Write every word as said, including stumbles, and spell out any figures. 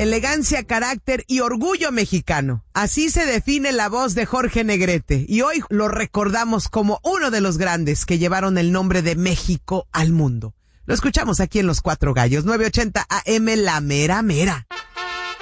elegancia, carácter y orgullo mexicano. Así se define la voz de Jorge Negrete y hoy lo recordamos como uno de los grandes que llevaron el nombre de México al mundo. Lo escuchamos aquí en Los Cuatro Gallos, nueve ochenta A M, La Mera Mera.